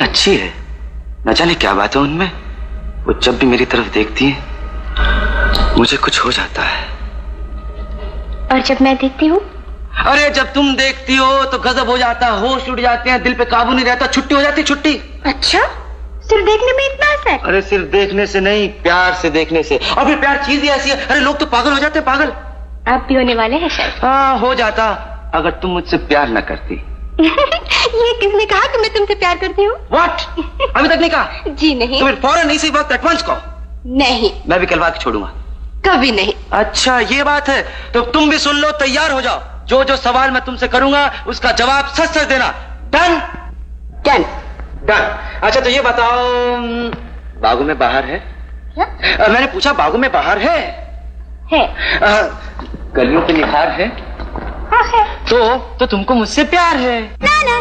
अच्छी है, न जाने क्या बात है उनमें। वो जब भी मेरी तरफ देखती है मुझे कुछ हो जाता है। और जब मैं देखती हूँ? अरे जब तुम देखती हो तो गजब हो जाता है, होश उड़ जाते हैं, दिल पे काबू नहीं रहता, छुट्टी हो जाती, छुट्टी। अच्छा, सिर्फ देखने में इतना असर? अरे सिर्फ देखने से नहीं, प्यार से देखने से। और फिर प्यार चीज ही ऐसी है, अरे लोग तो पागल हो जाते हैं, पागल। आप भी होने वाले हैं शायद। हाँ, हो जाता अगर तुम मुझसे प्यार न करती। ये किसने कहा कि मैं तुमसे प्यार करती हूँ? What? अभी तक नहीं कहा? जी नहीं। तो फिर फौरन इसी वक्त एडवांस कहो। नहीं, मैं भी कहलवा के छोड़ूंगा। कभी नहीं। अच्छा ये बात है, तो तुम भी सुन लो, तैयार हो जाओ। जो जो सवाल मैं तुमसे करूंगा उसका जवाब सच सच देना। डन? डन। डन। अच्छा तो ये बताओ, बागों में बाहर है? क्या? मैंने पूछा बागों में बाहर है? है। गलियों पे निखार है? हाँ है। तो तुमको मुझसे प्यार है? ना ना।